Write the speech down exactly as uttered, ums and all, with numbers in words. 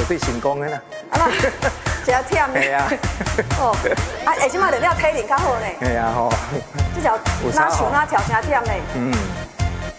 对成功的啦。 啊嘛，真忝呢。 系啊。 哦，啊，下即摆练了体能较好呢。 系啊吼。 这条哪想哪跳真忝呢。 嗯。